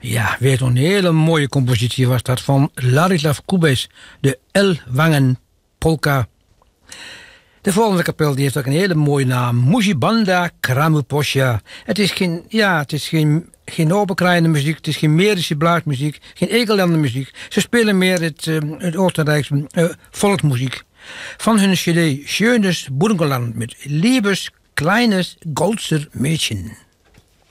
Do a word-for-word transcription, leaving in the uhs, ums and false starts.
Ja, weer een hele mooie compositie was dat van Ladislav Kubes, de Elwangen Polka. De volgende kapel die heeft ook een hele mooie naam, Muzibanda Kramuposja. Het is geen, ja, het is geen, geen openkraaiende muziek, het is geen medische blaasmuziek, geen ekelende muziek. Ze spelen meer het, uh, het Oostenrijkse uh, volksmuziek. Van hun cd Schönes Burgenland met Liebes kleines Goldser Mädchen.